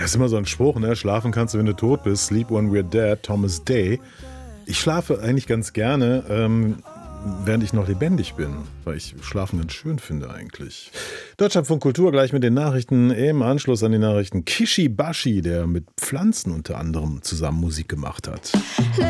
Das ist immer so ein Spruch, ne? Schlafen kannst du, wenn du tot bist. Sleep when we're dead, Thomas Day. Ich schlafe eigentlich ganz gerne, während ich noch lebendig bin, weil ich Schlafen ganz schön finde eigentlich. Deutschlandfunk Kultur gleich mit den Nachrichten. Im Anschluss an die Nachrichten Kishi Bashi, der mit Pflanzen unter anderem zusammen Musik gemacht hat.